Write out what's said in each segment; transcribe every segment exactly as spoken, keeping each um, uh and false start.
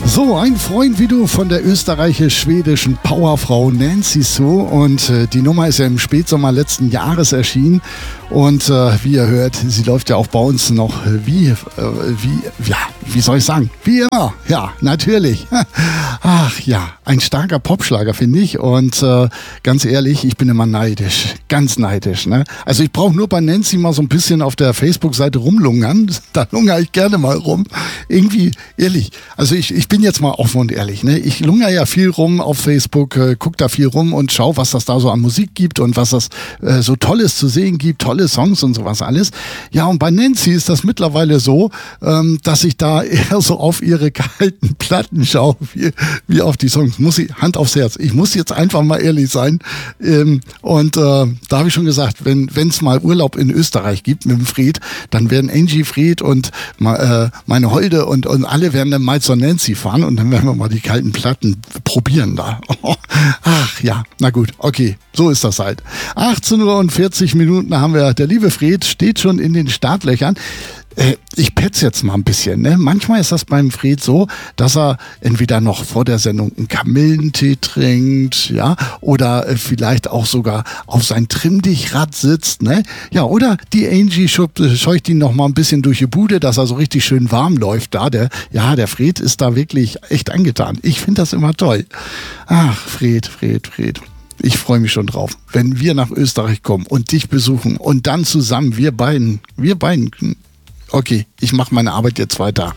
So, ein Freund wie du von der österreichisch-schwedischen Powerfrau Nancy Sue, und äh, die Nummer ist ja im Spätsommer letzten Jahres erschienen und äh, wie ihr hört, sie läuft ja auch bei uns noch wie, äh, wie, ja, wie soll ich sagen, wie immer, ja, natürlich. Ach ja, ein starker Popschlager, finde ich, und äh, ganz ehrlich, ich bin immer neidisch, ganz neidisch, ne? Also ich brauche nur bei Nancy mal so ein bisschen auf der Facebook-Seite rumlungern, da lungere ich gerne mal rum, irgendwie, ehrlich, also ich, ich bin jetzt mal offen und ehrlich, ne? Ich lungere ja viel rum auf Facebook, äh, guck da viel rum und schau, was das da so an Musik gibt und was das äh, so Tolles zu sehen gibt, tolle Songs und sowas alles. Ja, und bei Nancy ist das mittlerweile so, ähm, dass ich da eher so auf ihre kalten Platten schaue, wie, wie auf die Songs. Muss ich, Hand aufs Herz, ich muss jetzt einfach mal ehrlich sein. Ähm, und äh, da habe ich schon gesagt, wenn es mal Urlaub in Österreich gibt mit dem Fred, dann werden Angie, Fred und äh, meine Holde und, und alle werden dann mal zur Nancy fahren und dann werden wir mal die kalten Platten probieren da. Ach ja, na gut, okay, so ist das halt. achtzehn Uhr und vierzig Minuten haben wir, der liebe Fred steht schon in den Startlöchern. Äh, ich petz jetzt mal ein bisschen, ne? Manchmal ist das beim Fred so, dass er entweder noch vor der Sendung einen Kamillentee trinkt, ja, oder äh, vielleicht auch sogar auf sein Trimm-Dich-Rad sitzt, ne? Ja, oder die Angie scheucht ihn noch mal ein bisschen durch die Bude, dass er so richtig schön warm läuft da. Der, ja, der Fred ist da wirklich echt angetan. Ich finde das immer toll. Ach, Fred, Fred, Fred. Ich freue mich schon drauf, wenn wir nach Österreich kommen und dich besuchen und dann zusammen, wir beiden, wir beiden. Okay, ich mache meine Arbeit jetzt weiter.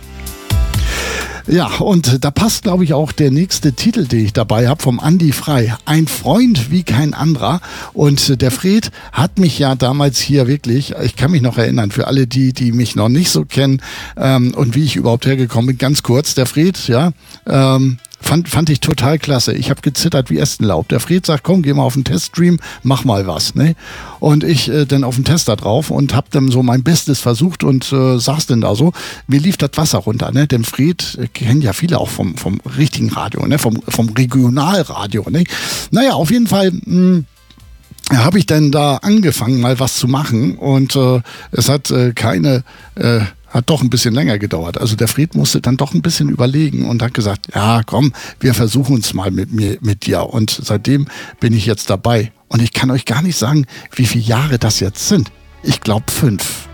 Ja, und da passt, glaube ich, auch der nächste Titel, den ich dabei habe, vom Andi Frei. Ein Freund wie kein anderer. Und der Fred hat mich ja damals hier wirklich, ich kann mich noch erinnern, für alle die, die mich noch nicht so kennen ähm, und wie ich überhaupt hergekommen bin, ganz kurz, der Fred, ja, ähm, Fand, fand ich total klasse. Ich habe gezittert wie Ästenlaub. Der Fred sagt, komm, geh mal auf den Teststream, mach mal was. Ne? Und ich äh, dann auf den Tester drauf und hab dann so mein Bestes versucht und äh, saß dann da so. Mir lief das Wasser runter. Ne? Den Fred äh, kennen ja viele auch vom, vom richtigen Radio, ne? vom, vom Regionalradio. Ne? Naja, auf jeden Fall... Mh, habe ich dann da angefangen, mal was zu machen und äh, es hat äh, keine... Äh, Hat doch ein bisschen länger gedauert. Also der Fred musste dann doch ein bisschen überlegen und hat gesagt, ja komm, wir versuchen es mal mit mir, mit dir. Und seitdem bin ich jetzt dabei. Und ich kann euch gar nicht sagen, wie viele Jahre das jetzt sind. Ich glaube fünf.